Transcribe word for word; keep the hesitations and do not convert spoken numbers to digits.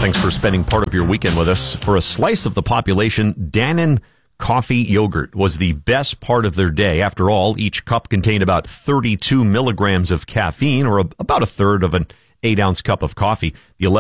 Thanks for spending part of your weekend with us. For a slice of the population, Dannon coffee yogurt was the best part of their day. After all, each cup contained about thirty-two milligrams of caffeine, or a, about a third of an eight-ounce cup of coffee. The